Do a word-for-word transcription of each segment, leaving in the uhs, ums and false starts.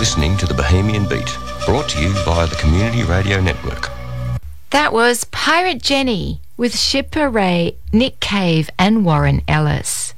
listening to the Bohemian Beat, brought to you via the Community Radio Network. That was Pirate Jenny with Shipper Ray, Nick Cave and Warren Ellis.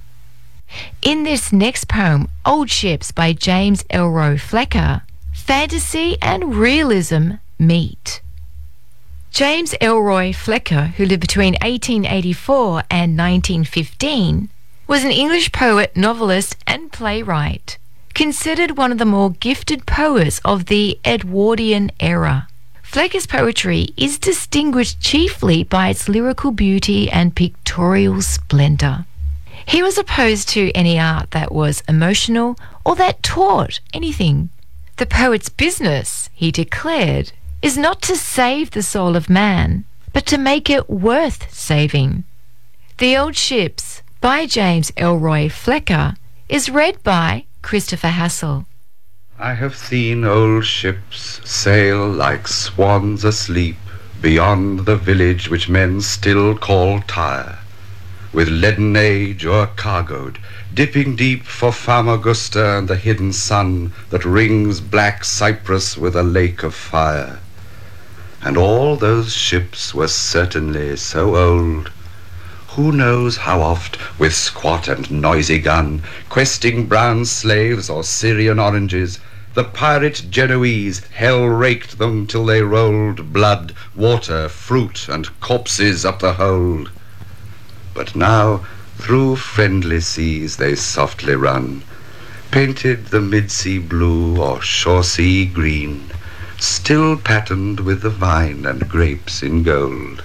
In this next poem, Old Ships by James Elroy Flecker, fantasy and realism meet. James Elroy Flecker, who lived between eighteen eighty-four and nineteen fifteen, was an English poet, novelist and playwright, considered one of the more gifted poets of the Edwardian era. Flecker's poetry is distinguished chiefly by its lyrical beauty and pictorial splendour. He was opposed to any art that was emotional or that taught anything. The poet's business, he declared, is not to save the soul of man, but to make it worth saving. The Old Ships by James Elroy Flecker is read by Christopher Hassel. I have seen old ships sail like swans asleep beyond the village which men still call Tyre, with leaden age o'ercargoed, dipping deep for Famagusta and the hidden sun that rings black Cyprus with a lake of fire. And all those ships were certainly so old. Who knows how oft, with squat and noisy gun, questing brown slaves or Syrian oranges, the pirate Genoese hell-raked them till they rolled blood, water, fruit, and corpses up the hold. But now through friendly seas they softly run, painted the mid-sea blue or shore-sea green, still patterned with the vine and grapes in gold.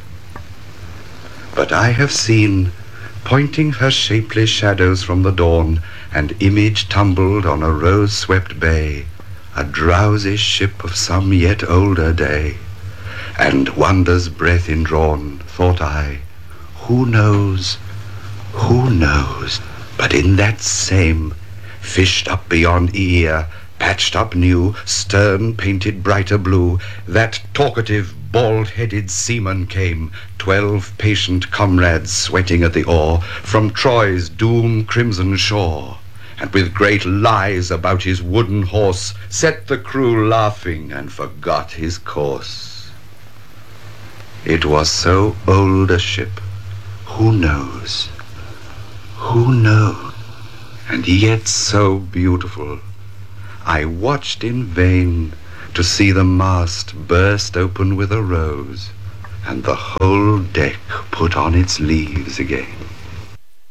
But I have seen, pointing her shapely shadows from the dawn, and image tumbled on a rose-swept bay, a drowsy ship of some yet older day. And wonder's breath indrawn, thought I, who knows, who knows, but in that same, fished up beyond ear, patched up new, stern painted brighter blue, that talkative, bald-headed seaman came, twelve patient comrades sweating at the oar, from Troy's doom crimson shore, and with great lies about his wooden horse, set the crew laughing and forgot his course. It was so old a ship, who knows, who knows, and yet so beautiful. I watched in vain to see the mast burst open with a rose, and the whole deck put on its leaves again.